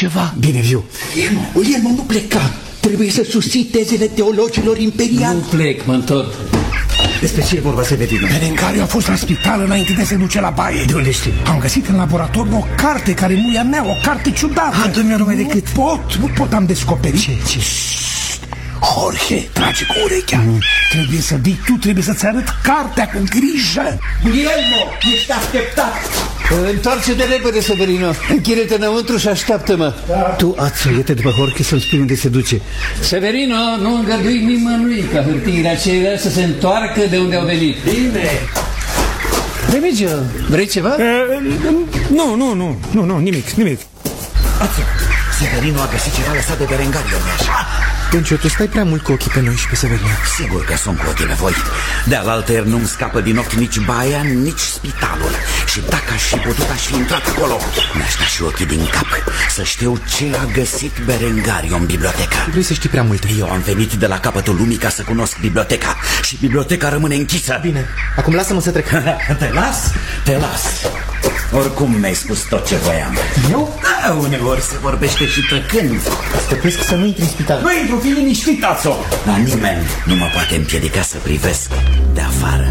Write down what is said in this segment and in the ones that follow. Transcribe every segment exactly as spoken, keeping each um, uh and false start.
ceva. Bine, viu. Guglielmo, nu pleca. Trebuie să susții tezele teologilor imperiali. Nu plec, mă întorc. Despre ce e vorba, Severino? Berengario a fost la spital înainte de a se duce la baie. De unde știi? Am găsit în laborator o carte care nu e a mea, o carte ciudată. A, domnule, numai decât. Nu pot, nu pot, am descoperit. Ce, ce? Jorge, trage cu urechea. Mm. Trebuie să vii tu, trebuie să-ți arăt cartea cu grijă. Guglielmo, ești așteptat. Întoarce-te repede, Severino. Închide-te înăuntru și așteaptă-mă. Da. Tu, Ațu, iete după Jorge să-mi spui unde se duce. Severino, nu îngădui nimănui ca hârtiile acelea să se întoarcă de unde au venit. Bine. Remigio, vrei ceva? Uh, nu, nu, nu, nu, nu, nimic, nimic. Ațu, Severino a găsit ceva lăsat de Berengario, așa. Deci, tu stai prea mult cu ochii pe noi și pe Severino. Sigur că sunt cu ochii pe voi. De-alaltăieri nu-mi scapă din ochi nici baia, nici spitalul. Și dacă aș fi putut, aș fi intrat acolo. Mi-aș da și ochii din cap să știu ce a găsit Berengario în bibliotecă. Vrei să știi prea multe. Eu am venit de la capătul lumii ca să cunosc biblioteca. Și biblioteca rămâne închisă. Bine, acum lasă-mă să trec. Te las? Te las. Oricum mi-ai spus tot ce voiam. Eu? Da, uneori se vorbește și tăcând. Stăpesc să nu intri în spital. Nu intru, fii liniștit, Ațo. Dar nimeni nu mă poate împiedica să privesc de afară.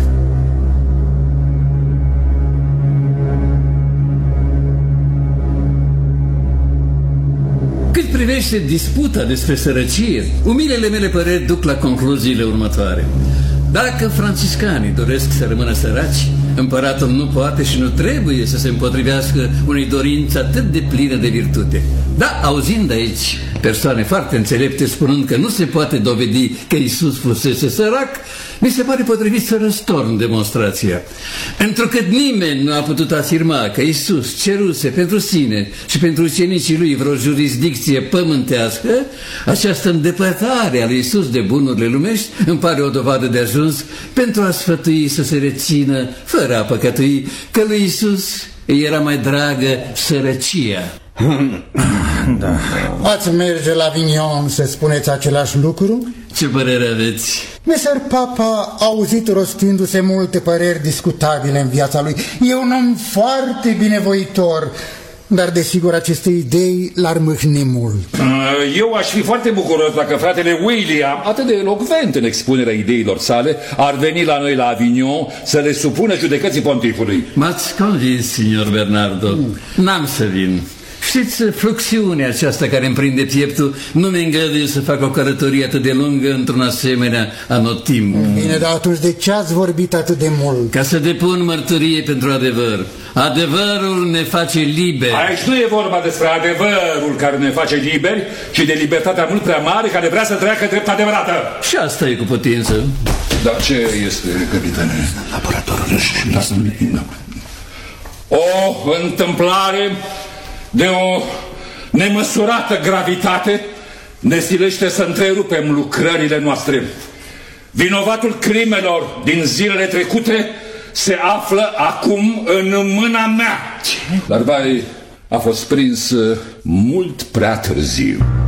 Cât privește disputa despre sărăcie, umilele mele păreri duc la concluziile următoare. Dacă franciscanii doresc să rămână săraci, împăratul nu poate și nu trebuie să se împotrivească unei dorințe atât de plină de virtute. Da, auzind aici persoane foarte înțelepte spunând că nu se poate dovedi că Iisus fusese sărac, mi se pare potrivit să răstorn demonstrația. Întrucât nimeni nu a putut afirma că Iisus ceruse pentru sine și pentru ucenicii lui vreo jurisdicție pământească, această îndepărtare a lui Iisus de bunurile lumești îmi pare o dovadă de ajuns pentru a sfătui să se rețină, fără a păcătui, că lui Iisus îi era mai dragă sărăcia. Da. Ați merge la Avignon să spuneți același lucru? Ce părere aveți? Meser Papa a auzit rostindu-se multe păreri discutabile în viața lui. E un om foarte binevoitor, dar desigur aceste idei l-ar mâhni mult. Eu aș fi foarte bucuros dacă fratele William, atât de elocvent în expunerea ideilor sale, ar veni la noi la Avignon să le supună judecății pontifului. M-ați convins, signor Bernardo. Mm. N-am să vin. Știți, fluxiunea aceasta care îmi prinde pieptul nu mi îngăduie să fac o călătorie atât de lungă într-un asemenea anotimp. Bine, dar atunci de ce ați vorbit atât de mult? Ca să depun mărturie pentru adevăr. Adevărul ne face liberi. Aici nu e vorba despre adevărul care ne face liberi, ci de libertatea mult prea mare care vrea să treacă drept adevărată. Și asta e cu putință. Dar ce este, capitane? Laboratorul. O întâmplare de o nemăsurată gravitate ne silește să întrerupem lucrările noastre. Vinovatul crimelor din zilele trecute se află acum în mâna mea. Dar vai, a fost prins mult prea târziu.